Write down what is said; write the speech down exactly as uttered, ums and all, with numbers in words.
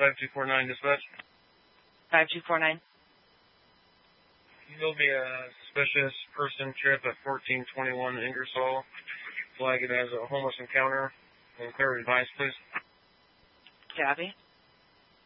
five two four nine, dispatch. five two four nine. There'll be a suspicious person trip at fourteen twenty-one Ingersoll. Flag it as a homeless encounter. And clear advice, please. Copy.